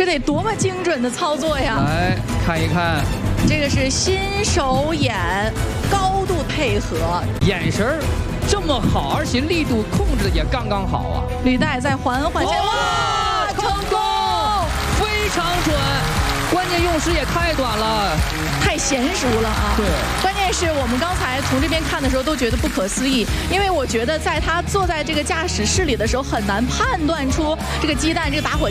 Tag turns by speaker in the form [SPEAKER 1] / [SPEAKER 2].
[SPEAKER 1] 这得多么精准的操作呀！
[SPEAKER 2] 来看一看，
[SPEAKER 1] 这个是心手眼高度配合，
[SPEAKER 2] 眼神儿这么好，而且力度控制的也刚刚好啊。
[SPEAKER 1] 履带再缓缓下，
[SPEAKER 2] 哇，成功，非常准，关键用时也太短了，
[SPEAKER 1] 太娴熟了啊！
[SPEAKER 2] 对，
[SPEAKER 1] 关键是我们刚才从这边看的时候都觉得不可思议，因为我觉得在他坐在这个驾驶室里的时候很难判断出这个鸡蛋这个打火